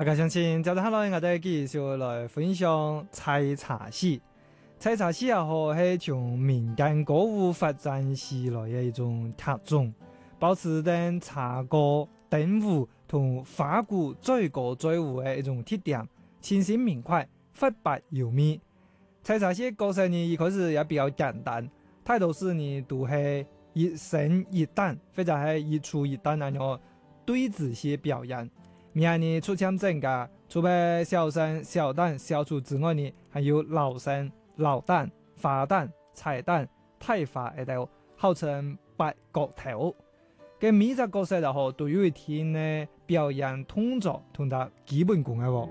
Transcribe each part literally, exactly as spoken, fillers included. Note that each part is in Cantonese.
大家鄉親，接住下來，我哋繼續來分享採茶戲。採茶戲也好係從民間歌舞發展起來嘅一種特種，保持等茶歌、燈舞同花鼓載歌載舞嘅一種特點，清新明快、發白有味。採茶戲角色呢，一開始也比較簡單，大多數呢都係一生一旦或者係一出一旦那樣對子戲表演。名呢出腔整噶，除咗小生、小旦、小廚之外呢，還有老生、老旦、花旦、彩旦、太花一道，號稱八角頭。嘅每一個角色就好，都有一天呢表演動作同佢基本功嘅喎。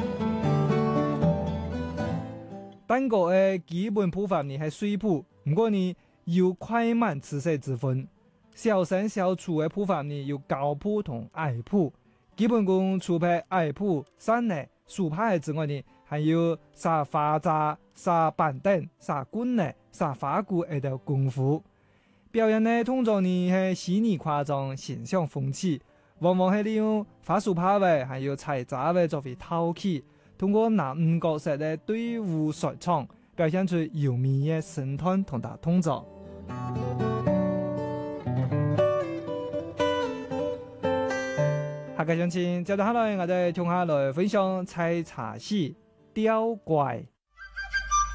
單個嘅基本譜法呢係水譜，唔過呢有快慢詞勢之分。小生、小廚嘅譜法呢有高譜同矮譜。基本功除咗矮譜、山呢、豎拍之外呢，還有撒花扎、撒板凳、撒棍呢、撒花鼓一道功夫。表演呢動作呢係細膩誇張、形象風趣，往往係利用花豎拍位，還有採紮位作為套戲，通過男女角色嘅對舞說唱，表現出優美嘅身段同埋動作。下個星期接住下來，我哋聽下來分享採茶戲吊怪。